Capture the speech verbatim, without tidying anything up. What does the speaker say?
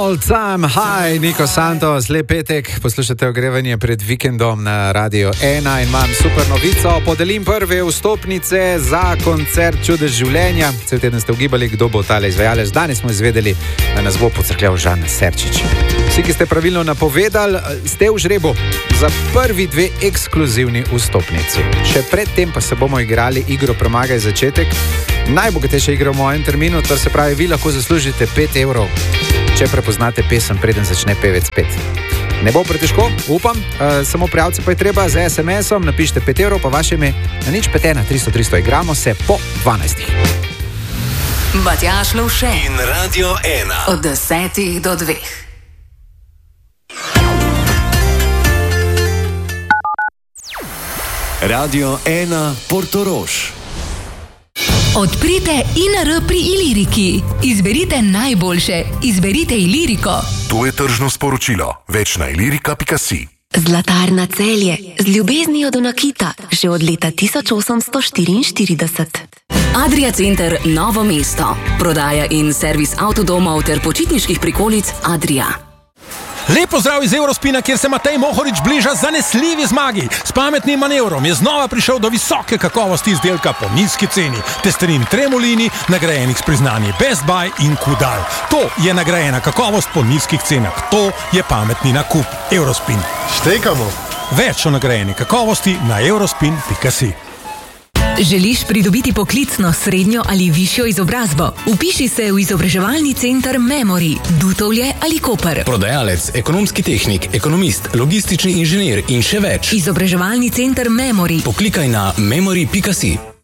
All time high, Niko Santos, lep petek, poslušate ogrevanje pred vikendom na Radio ena in imam super novico, podelim prve vstopnice za koncert Čudež življenja. Cel teden ste ugibali, kdo bo tale izvajalec, danes smo izvedeli, da nas bo pocrkljal Žan Serčič. Vsi, ki ste pravilno napovedali, ste v žrebu za prvi dve ekskluzivni vstopnici. Še predtem pa se bomo igrali igro Premagaj začetek, najbogatejša igra v mojem terminu, to se pravi, vi lahko zaslužite pet evrov, če prepoznate pesem, preden začne pevec pet. Ne bo pretežko, upam, e, samo prijavce pa je treba z es em esom, napišite pet evrov, pa vaše ime na nič pet ena tristo tristo, igramo se po dvanajstih. Matjaž Lovše in Radio ena od desetih do dveh. Radio ena Portorož. Odprite I N R pri Iliriki. Izberite najboljše. Izberite Iliriko. To je tržno sporočilo. Več na ilirika pika si. Zlatarna Celje. Z ljubeznijo do nakita. Že od leta tisoč osemsto štiriinštirideset. Adria Center Novo mesto. Prodaja in servis avtodomov ter počitniških prikolic Adria. Lepo zdrav iz Eurospina, kjer se Matej Mohorič bliža zanesljivi zmagi. S pametnim manevrom je znova prišel do visoke kakovosti izdelka po nizki ceni. Testerin Tremolini, nagrajenih s priznanji Best Buy in Kudal. To je nagrajena kakovost po nizkih cenah. To je pametni nakup. Eurospin. Štekamo. Več o nagrajeni kakovosti na eurospin pika si. Želiš pridobiti poklicno, srednjo ali višjo izobrazbo? Upiši se v izobraževalni center Memory, Dutovlje ali Koper. Prodajalec, ekonomski tehnik, ekonomist, logistični inženir in še več. Izobraževalni center Memory. Poklikaj na memory pika si.